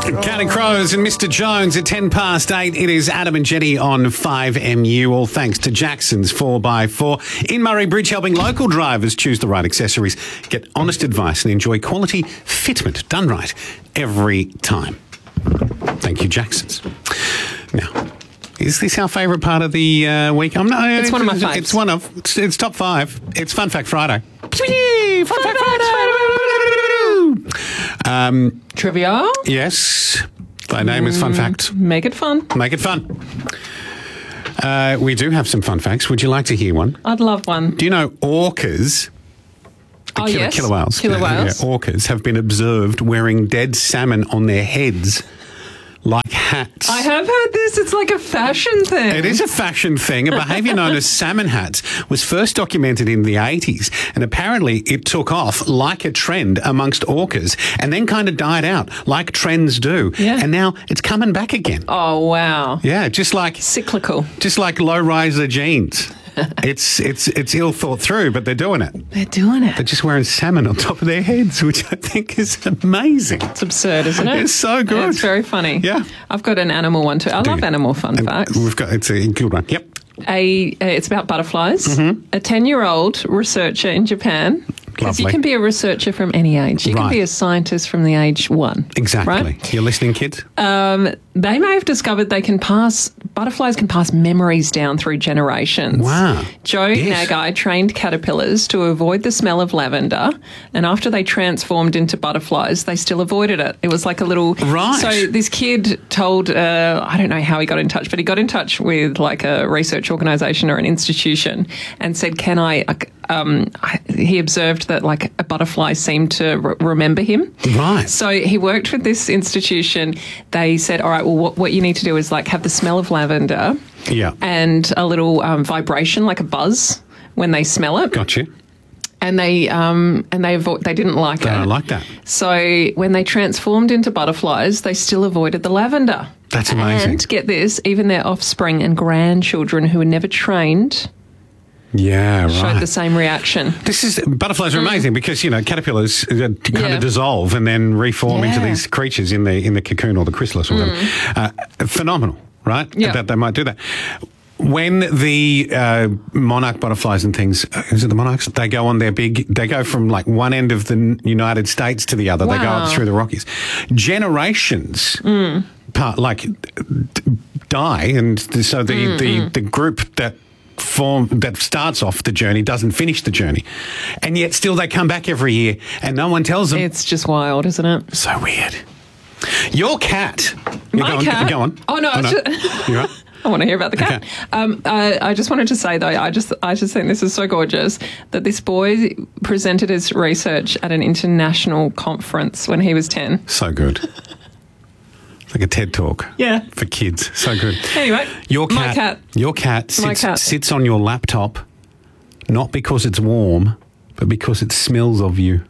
Counting Crows and Mr. Jones at 10 past 8. It is Adam and Jenny on 5MU, all thanks to Jackson's 4x4. In Murray Bridge, helping local drivers choose the right accessories, get honest advice and enjoy quality fitment done right every time. Thank you, Jackson's. Now, is this our favourite part of the week? It's one of my faves. It's top 5. It's Fun Fact Friday. Fun Fact Friday. Trivia. Yes. Thy name is Fun Fact. Make it fun. Make it fun. We do have some fun facts. Would you like to hear one? I'd love one. Do you know orcas? Yes. Killer whales. Killer whales. Orcas have been observed wearing dead salmon on their heads like hats. I have heard this. It's like a fashion thing. It is a fashion thing. A behaviour known as salmon hats was first documented in the 80s, and apparently it took off like a trend amongst orcas and then kind of died out like trends do. Yeah. And now it's coming back again. Oh, wow. Yeah, just like Cyclical. Just like low-riser jeans. It's ill thought through, but they're doing it. They're doing it. They're just wearing salmon on top of their heads, which I think is amazing. It's absurd, isn't it? It's so good. Yeah, it's very funny. Yeah. I've got an animal one too. I love animal fun facts. It's a good one. Yep. It's about butterflies. Mm-hmm. A 10-year-old researcher in Japan. Because you Lovely. can be a researcher from any age. You can be a scientist from the age 1. Exactly. Right? You're listening, kids? They may have discovered butterflies can pass memories down through generations. Wow. Joe Yes. Nagai trained caterpillars to avoid the smell of lavender, and after they transformed into butterflies, they still avoided it. It was like a little... Right. So this kid told, I don't know how he got in touch, but he got in touch with like a research organisation or an institution and said, can I... he observed that like a butterfly seemed to remember him. Right. So he worked with this institution. They said, all right, well, what you need to do is like have the smell of lavender Yeah. and a little vibration, like a buzz when they smell it. Gotcha. And they didn't like it. I don't like that. So when they transformed into butterflies, they still avoided the lavender. That's amazing. And get this, even their offspring and grandchildren who were never trained Yeah, showed right. the same reaction. Butterflies are amazing because, caterpillars kind Yeah. of dissolve and then reform into Yeah. these creatures in the cocoon or the chrysalis or whatever. Phenomenal, right? Yeah. That they might do that. When the monarch butterflies and things, is it the monarchs? They go on they go from like one end of the United States to the other. They go Wow. up through the Rockies. Generations die, and so the group that starts off the journey doesn't finish the journey, and yet still they come back every year and no one tells them. It's just wild, isn't it? So weird. Your cat. My cat? Go on. Oh, no. You're right. I want to hear about the cat. Okay. I just wanted to say, though, I just think this is so gorgeous that this boy presented his research at an international conference when he was 10. So good. It's like a TED Talk. Yeah. For kids. So good. Anyway, Your cat sits on your laptop, not because it's warm, but because it smells of you.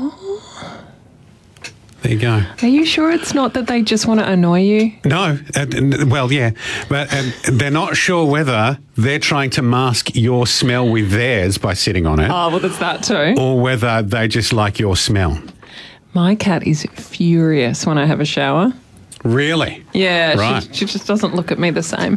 There you go. Are you sure it's not that they just want to annoy you? No. Well, yeah. But they're not sure whether they're trying to mask your smell with theirs by sitting on it. Oh, well, there's that too. Or whether they just like your smell. My cat is furious when I have a shower. Really? Yeah, Right. she just doesn't look at me the same.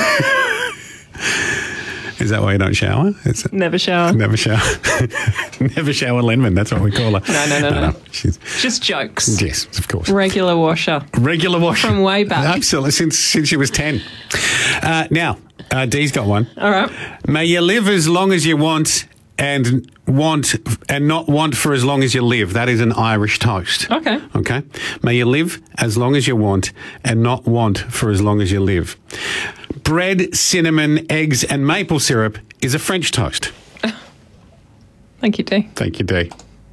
Is that why you don't shower? Never shower. Never shower. Never shower Lenman, that's what we call her. No. She's, Just jokes. yes, of course. Regular washer. Regular washer. From way back. Absolutely, since she was 10. Now, Dee's got one. All right. May you live as long as you want and not want for as long as you live. That is an Irish toast. Okay. Okay. May you live as long as you want and not want for as long as you live. Bread, cinnamon, eggs and maple syrup is a French toast. Thank you, Dee. Thank you, Dee.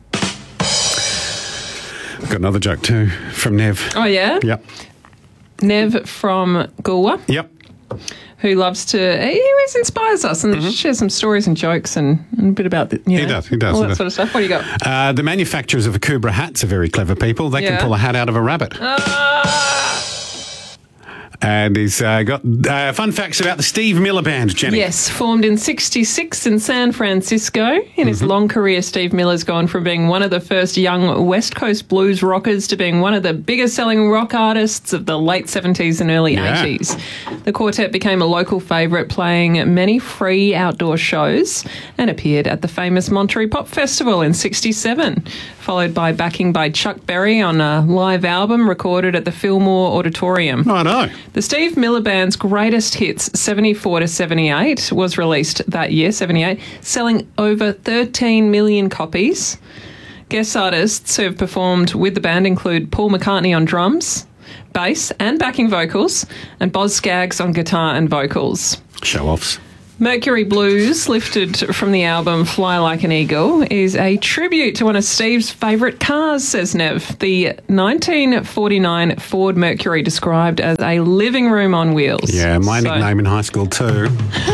Got another joke too from Nev. Oh, yeah? Yep. Nev from Goolwa, Yep. who loves to, he always inspires us and shares some stories and jokes and a bit about, He does. all that sort of stuff. What do you got? The manufacturers of Akubra hats are very clever people. They can Yeah. pull a hat out of a rabbit. And he's got fun facts about the Steve Miller Band, Jenny. Yes, formed in 1966 in San Francisco. In his long career, Steve Miller's gone from being one of the first young West Coast blues rockers to being one of the biggest selling rock artists of the late 70s and early 80s. The quartet became a local favourite, playing many free outdoor shows, and appeared at the famous Monterey Pop Festival in 1967, followed by backing by Chuck Berry on a live album recorded at the Fillmore Auditorium. I know. The Steve Miller Band's greatest hits, 74 to 78, was released that year, 78, selling over 13 million copies. Guest artists who have performed with the band include Paul McCartney on drums, bass and backing vocals, and Boz Scaggs on guitar and vocals. Show-offs. Mercury Blues, lifted from the album Fly Like an Eagle, is a tribute to one of Steve's favourite cars, says Nev. The 1949 Ford Mercury, described as a living room on wheels. Yeah, my nickname in high school too.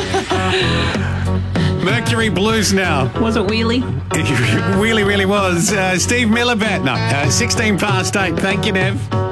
Mercury Blues now. Was it Wheelie? It really was. Steve Miller Band. No, 16 past 8. Thank you, Nev.